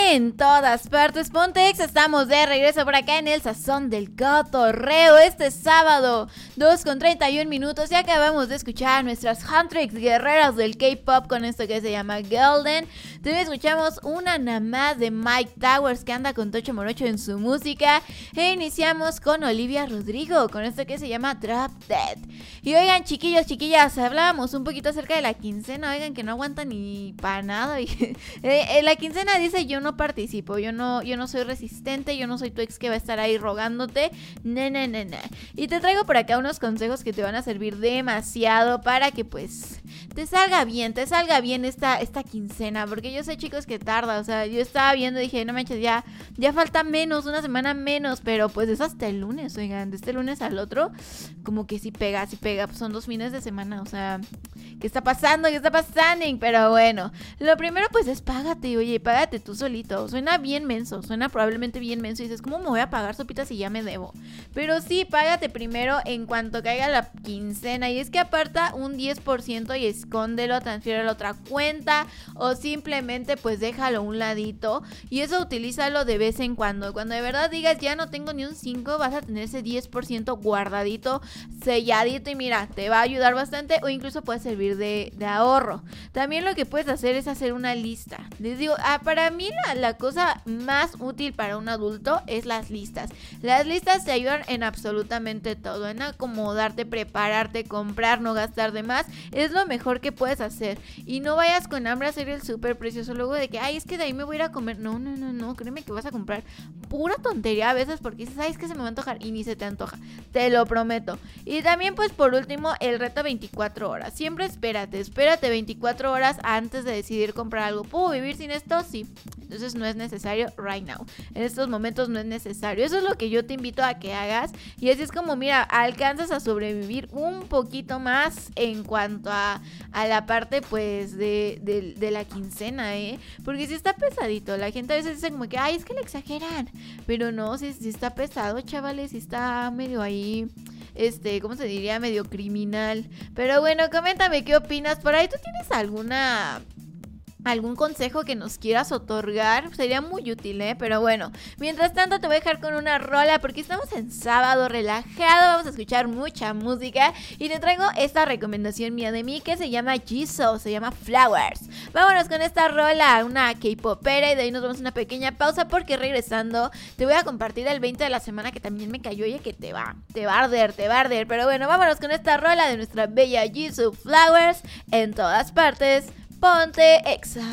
En todas partes, Pontex, estamos de regreso por acá en el Sazón del Cotorreo. Este sábado, 2:31 y acabamos de escuchar a nuestras Huntrix guerreras del K-pop con esto que se llama Golden. También escuchamos una nada más de Mike Towers que anda con Tocho Morocho en su música. E iniciamos con Olivia Rodrigo con esto que se llama Drop Dead. Y oigan, chiquillos, chiquillas, hablábamos un poquito acerca de la quincena. Oigan, que no aguanta ni para nada. La quincena dice: yo no participo, yo no soy resistente, yo no soy tu ex que va a estar ahí rogándote. No. Y te traigo por acá unos consejos que te van a servir demasiado para que pues te salga bien esta quincena. Porque yo sé, chicos, que tarda. O sea, yo estaba viendo y dije, no manches, ya falta menos, una semana menos. Pero pues es hasta el lunes, oigan, de este lunes al otro, como que sí pega, pues son 2 fines de semana. O sea, ¿qué está pasando? Pero bueno, lo primero pues es págate, oye, págate tú solito. Suena bien menso, suena probablemente bien menso y dices, ¿cómo me voy a pagar sopitas si ya me debo? Pero sí, págate primero en cuanto caiga la quincena. Y es que aparta un 10% y escóndelo, transfiere a la otra cuenta o simplemente pues déjalo a un ladito. Y eso utilízalo de vez en cuando. Cuando de verdad digas, ya no tengo ni un 5, vas a tener ese 10% guardadito, selladito y mira, te va a ayudar bastante o incluso puede servir de ahorro. También lo que puedes hacer es hacer una lista. Les digo, para mí la cosa más útil para un adulto es las listas. Las listas te ayudan en absolutamente todo, en acomodarte, prepararte, comprar, no gastar de más. Es lo mejor que puedes hacer. Y no vayas con hambre a hacer el súper precioso luego de que, ay, es que de ahí me voy a ir a comer. No, créeme que vas a comprar pura tontería a veces porque dices, ay, es que se me va a antojar y ni se te antoja. Te lo prometo. Y también pues por último, el reto 24 horas. Siempre espérate 24 horas antes de decidir comprar algo. ¿Puedo vivir sin esto? Sí. Entonces no es necesario right now. En estos momentos no es necesario. Eso es lo que yo te invito a que hagas. Y así es como, mira, alcanzas a sobrevivir un poquito más en cuanto a la parte pues de la quincena, porque si está pesadito. La gente a veces dice como que, ay, es que le exageran. Pero no, si está pesado, chavales, si está medio ahí... ¿cómo se diría? Medio criminal. Pero bueno, coméntame qué opinas. Por ahí, ¿tú tienes algún consejo que nos quieras otorgar? Sería muy útil, pero bueno, mientras tanto te voy a dejar con una rola porque estamos en sábado relajado, vamos a escuchar mucha música y te traigo esta recomendación mía de mí que se llama Jisoo, se llama Flowers. Vámonos con esta rola, una K-popera, y de ahí nos vamos a una pequeña pausa porque regresando te voy a compartir el 20 de la semana que también me cayó. Oye, que te va a arder, pero bueno, vámonos con esta rola de nuestra bella Jisoo, Flowers, en todas partes. Ponte Exa.